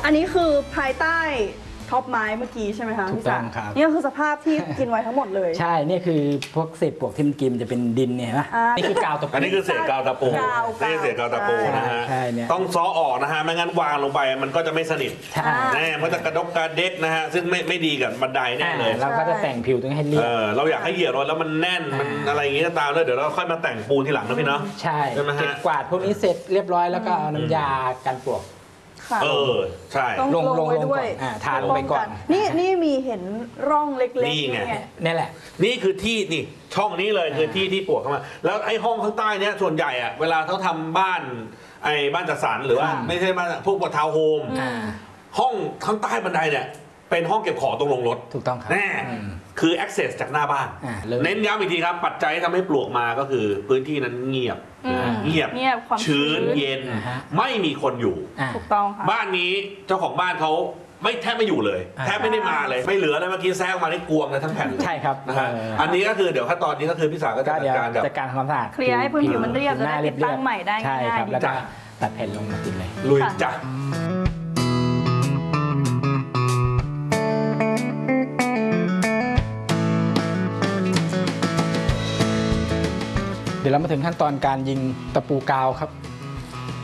อันนี้คือภายใต้ท็อปไม้เมื่อกี้ใช่ไหมคะถูกต้องครับนี่ก็คือสภาพที่กินไว้ทั้งหมดเลยใช่นี่คือพวกเศษปลวกที่มันกินจะเป็นดินเนี่ยนะนี่คือกาวตะปูอันนี้คือเศษกาวตะปูนี่เศษกาวตะปูนะฮะใช่เนี่ยต้องซ้อออกนะฮะไม่งั้นวางลงไปมันก็จะไม่สนิทใช่แน่มันจะกระดกกระเด็กนะฮะซึ่งไม่ดีกับบันไดแน่เลยเราก็จะแต่งผิวตรงนี้ให้เรียบเราอยากให้เหยียบรถแล้วมันแน่นมันอะไรอย่างงี้ก็ตามเลยเดี๋ยวเราค่อยมาแต่งปูนทีหลังนะพี่เนาะใช่ใช่ไหมฮะเก็บกวาดพวกนี้เสร็จเรียบร้อยแล้วก็เอาน้ำยากันปลวกใช่ต้องลงไว้ด้วยทาลงไปก่อนนี่มีเห็นร่องเล็กๆนี่ไงนี่แหละนี่คือที่นี่ช่องนี้เลยคือที่ปลวกเข้ามาแล้วไอ้ห้องข้างใต้เนี้ยส่วนใหญ่อะเวลาเขาทำบ้านบ้านจัดสรรหรือว่าไม่ใช่บ้านพวกทาวน์โฮมห้องข้างใต้บันไดเนี่ยเป็นห้องเก็บของตรงลงรถถูกต้องครับแน่คือ access จากหน้าบ้าน เน้นย้ำอีกทีครับปัจจัยที่ทำให้ปลวกมาก็คือพื้นที่นั้นเงียบเงียบความชื้นเย็นไม่มีคนอยู่ถูกต้องค่ะบ้านนี้เจ้าของบ้านเขาแทบไม่อยู่เลยแทบไม่ได้มาเลยไม่เหลือเลยเมื่อกี้แซงมาได้กวงเลยทั้งแผ่นใช่ครับนะฮะอันนี้ก็คือเดี๋ยวขั้นตอนนี้ก็คือพี่สาวก็จะจัดการกับจัดการทำความสะอาดเคลียร์ให้พื้นผิวมันเรียบจะได้ติดตั้งใหม่ได้ใช่ง่ายครับๆแล้วก็ตัดแผ่นลงมาติดเลยลุยจ้ะเดี๋ยวเรามาถึงขั้นตอนการยิงตะปูกาวครับ